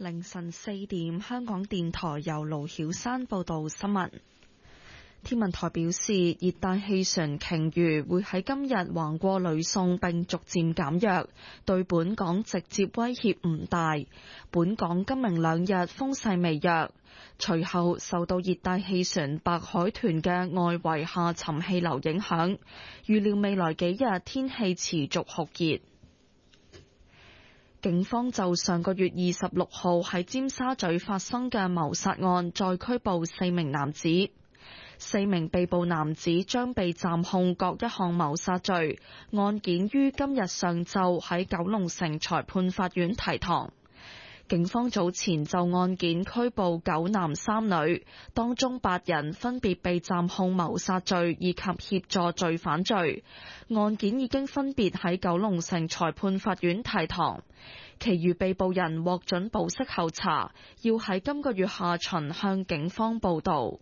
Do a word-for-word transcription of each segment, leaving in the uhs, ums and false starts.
凌晨四點，香港電台由盧曉山報道新聞。天文台表示，熱帶氣旋鯨魚會喺今日橫過呂宋並逐漸減弱，對本港直接威脅唔大。本港今明兩日風勢微弱，隨後受到熱帶氣旋白海豚嘅外圍下沉氣流影響，預料未來幾日天氣持續酷熱。警方就上個月二十六號喺尖沙咀發生嘅謀殺案再拘捕四名男子，四名被捕男子將被暫控各一項謀殺罪，案件於今日上晝喺九龍城裁判法院提堂。警方早前就案件拘捕九男三女，當中八人分別被暫控謀殺罪以及協助罪犯罪。案件已經分別喺九龍城裁判法院提堂，其餘被捕人獲准保釋候查，要喺今個月下旬向警方報到。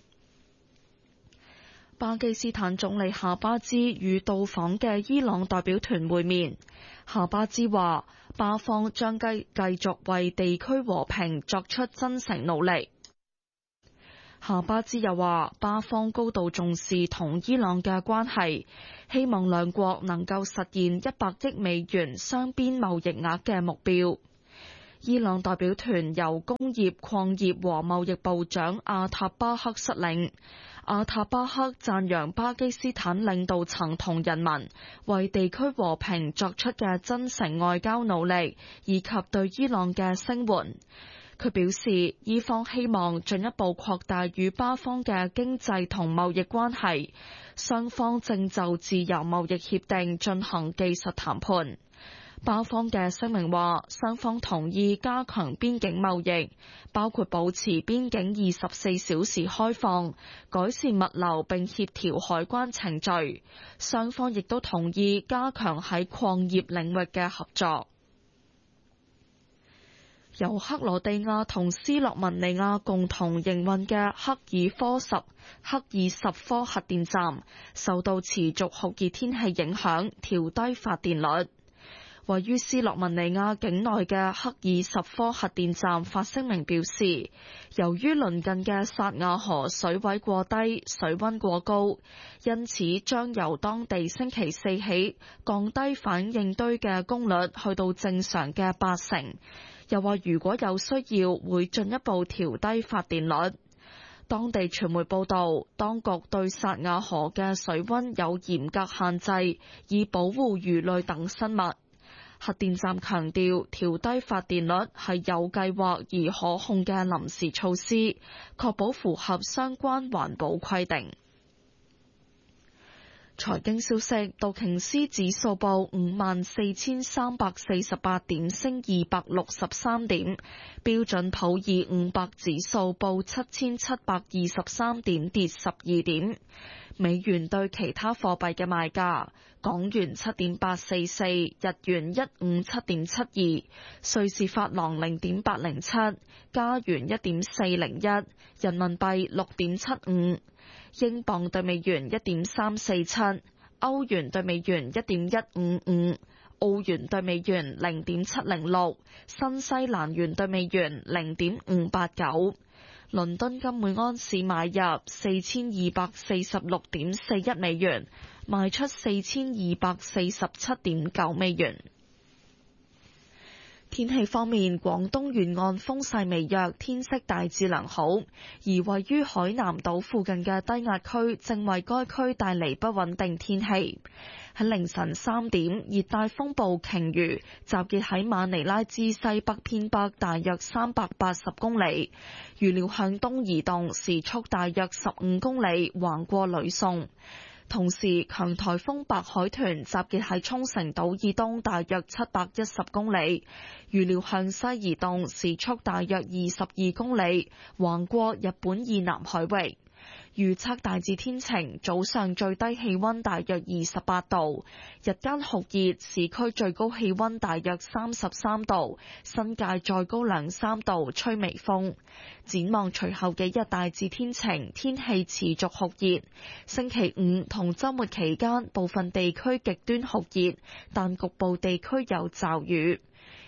巴基斯坦總理夏巴茲與到訪嘅伊朗代表團會面。夏巴茲話，巴方將繼繼續為地區和平作出真誠努力。夏巴茲又話，巴方高度重視同伊朗嘅關係，希望兩國能夠實現一百億美元雙邊貿易額嘅目標。伊朗代表團由工業、礦業和貿易部長阿塔巴克率領。阿塔巴克讚揚巴基斯坦領導層同人民為地區和平作出嘅真誠外交努力，以及對伊朗嘅聲援。佢表示，伊方希望進一步擴大與巴方嘅經濟同貿易關係，雙方正就自由貿易協定進行技術談判。巴方嘅聲明話，雙方同意加強邊境貿易，包括保持邊境二十四小時開放，改善物流並協調海關程序。雙方亦都同意加強喺礦業領域嘅合作。由克羅地亞同斯洛文尼亞共同營運嘅克爾科什克爾什科核電站受到持續酷熱天氣影響，調低發電率。位於斯洛文尼亞境內嘅克爾什科核電站發聲明表示，由於鄰近嘅薩瓦河水位過低，水溫過高，因此將由當地星期四起降低反應堆嘅功率去到正常嘅八成。又話如果有需要，會進一步調低發電率。當地傳媒報道，當局對薩瓦河嘅水溫有嚴格限制，以保護魚類等生物。核電站強調，調低發電率係有計劃而可控嘅臨時措施，確保符合相關環保規定。財經消息，道瓊斯指數報五萬四千三百四十八點，升二百六十三點；標準普爾五百指數報七千七百二十三點，跌十二點。美元對其他貨幣嘅賣價：港元七點八四四，日元一五七點七二，瑞士法郎零點八零七，加元一點四零一，人民幣六點七五，英鎊對美元一點三四七，歐元對美元一點一五五，澳元對美元零點七零六，新西蘭元對美元零點五八九。倫敦金每安士買入四千二百四十六點四一美元，賣出四千二百四十七點九美元。天氣方面，廣東沿岸風勢微弱，天色大致良好，而位於海南島附近嘅低壓區正為該區帶嚟不穩定天氣。喺凌晨三點，熱帶風暴鯨魚集結喺馬尼拉之西北偏北大約三百八十公里，預料向東移動，時速大約十五公里，橫過呂宋。同時，強颱風白海豚集結喺沖繩島以東大約七百一十公里，預料向西移動，時速大約二十二公里，橫過日本以南海域。預測大致天晴，早上最低氣溫大約二十八度，日間酷熱，市區最高氣溫大約三十三度，新界再高兩三度，吹微風。展望隨後幾日大致天晴，天氣持續酷熱。星期五同週末期間部分地區極端酷熱，但局部地區有驟雨。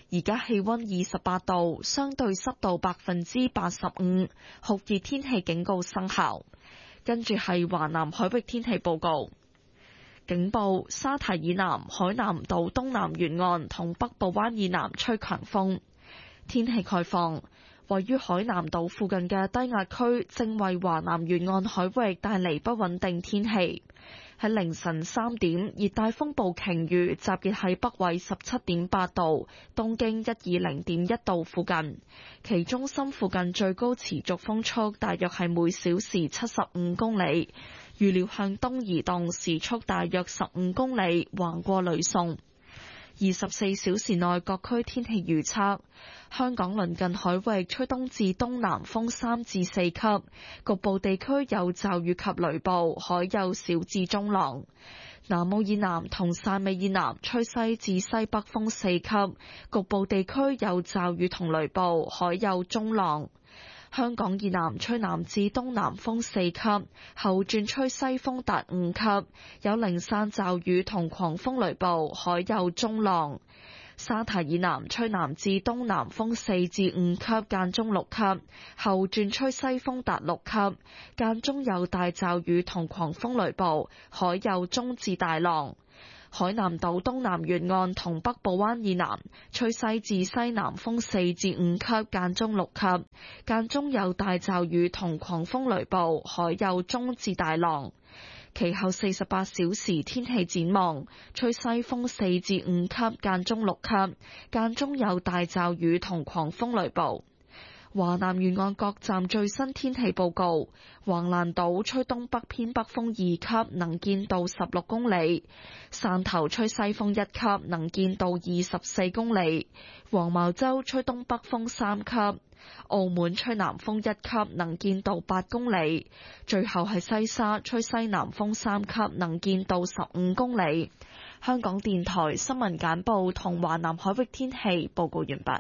而家氣溫二十八度，相對濕度百分之八十五，酷熱天氣警告生效。跟住係華南海域天氣報告。警報：沙堤以南、海南島東南沿岸同北部灣以南吹強風。天氣概況：位於海南島附近嘅低壓區正為華南沿岸海域帶嚟不穩定天氣。喺凌晨三點，熱帶風暴鯨魚集結喺北緯十七點八度、東經一二零點一度附近，其中心附近最高持續風速大約係每小時七十五公里，預料向東移動，時速大約十五公里，橫過呂宋。二十四小時內各區天氣預測：香港鄰近海域吹東至東南風三至四級，局部地區有驟雨及雷暴，海有小至中浪。南澳以南同汕尾以南吹西至西北風四級，局部地區有驟雨同雷暴，海有中浪。香港以南吹南至東南風四級，後轉吹西風達五級，有零散驟雨同狂風雷暴，海有中浪。沙堤以南吹南至東南風四至五級，間中六級，後轉吹西風達六級，間中有大驟雨同狂風雷暴，海有中至大浪。海南島東南沿岸同北部灣以南吹西至西南風四至五級，間中六級，間中有大驟雨同狂風雷暴，海有中至大浪。其後四十八小時天氣展望，吹西風四至五級，間中六級，間中有大驟雨同狂風雷暴。華南沿岸各站最新天氣報告：橫瀾島吹東北偏北風二級，能見度十六公里；汕頭吹西風一級，能見度二十四公里；黃茅洲吹東北風三級；澳門吹南風一級，能見度八公里；最後係西沙吹西南風三級，能見度十五公里。香港電台新聞簡報同華南海域天氣報告完畢。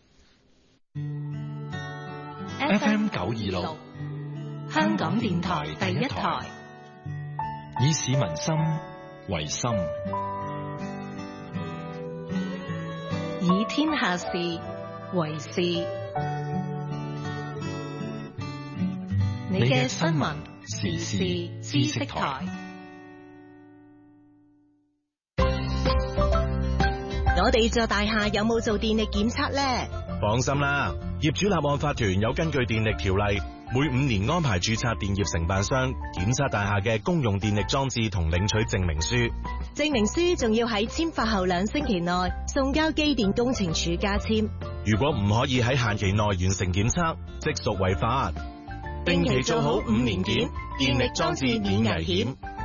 F M 九二六， 香港電台第一台， 以市民心為心， 以天下事為事。你嘅新聞時事知識台， 我哋座大廈有冇做電力檢測呢？ 放心啦，業主立案法團有根據電力條例，每五年安排註冊電業承辦商檢測大廈嘅公用電力裝置同領取證明書。 證明書仲要喺簽發後兩星期內送交機電工程署加簽。 如果唔可以喺限期內完成檢測，即屬違法。 定期做好五年檢，電力裝置免危險。